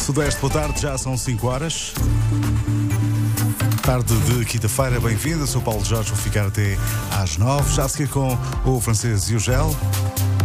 Sudeste, boa tarde, já são 5 horas. Tarde de quinta-feira, bem-vinda. Sou Paulo Jorge, vou ficar até às 9. Já a seguir com o francês e o Gel.